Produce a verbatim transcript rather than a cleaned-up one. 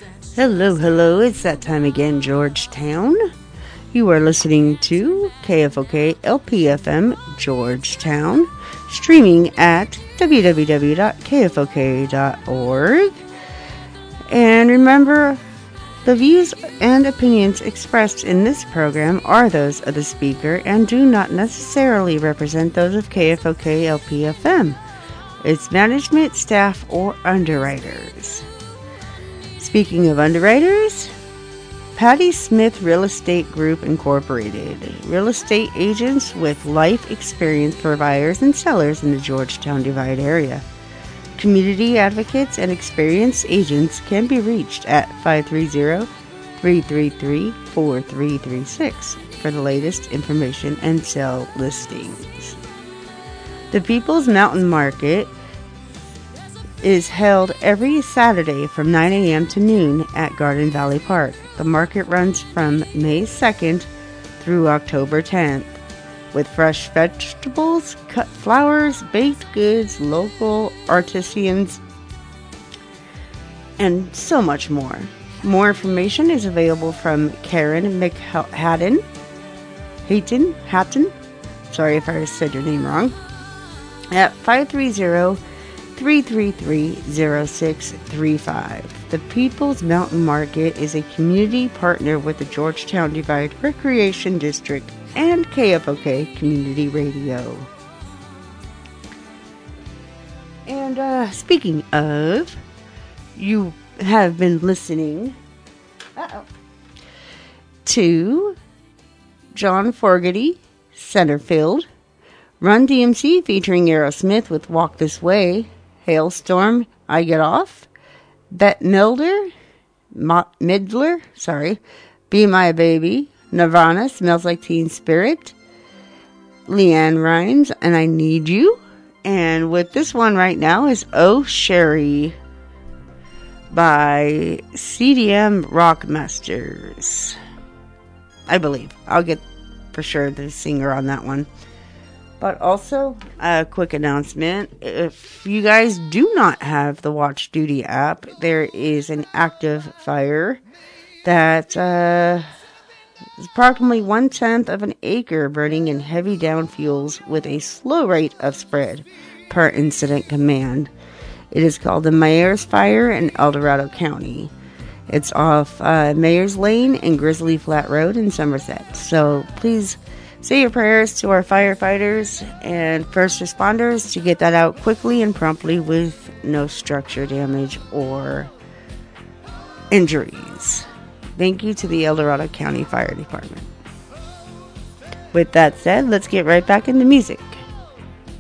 Hello, hello, it's that time again, Georgetown. You are listening to K F O K L P F M Georgetown, streaming at w w w dot k f o k dot org. And remember, the views and opinions expressed in this program are those of the speaker and do not necessarily represent those of K F O K L P F M, its management, staff, or underwriters. Speaking of underwriters, Patty Smith Real Estate Group Incorporated, real estate agents with life experience for buyers and sellers in the Georgetown Divide area. Community advocates and experienced agents can be reached at five three zero, three three three, four three three six for the latest information and sale listings. The People's Mountain Market is held every Saturday from nine a.m. to noon at Garden Valley Park. The market runs from May second through October tenth, with fresh vegetables, cut flowers, baked goods, local artisans, and so much more. More information is available from Karen McHatton, Hatton, Hatton, sorry if I said your name wrong, at five three zero, three three three, zero six three five. The People's Mountain Market is a community partner with the Georgetown Divide Recreation District and K F O K Community Radio. And uh, speaking of, you have been listening uh-oh, to John Fogerty, Centerfield, Run D M C featuring Aerosmith with Walk This Way, Hailstorm, I Get Off, Bette Midler, Mo- Midler, sorry, Be My Baby, Nirvana, Smells Like Teen Spirit, Leanne Rimes, and I Need You. And with this one right now is Oh Sherry by C D M Rockmasters, I believe. I'll get for sure the singer on that one. But also, a quick announcement. If you guys do not have the Watch Duty app, there is an active fire that uh, is approximately one-tenth of an acre burning in heavy down fuels with a slow rate of spread per incident command. It is called the Mayers Fire in El Dorado County. It's off uh, Mayers Lane and Grizzly Flat Road in Somerset. So please say your prayers to our firefighters and first responders to get that out quickly and promptly with no structure damage or injuries. Thank you to the El Dorado County Fire Department. With that said, let's get right back into music.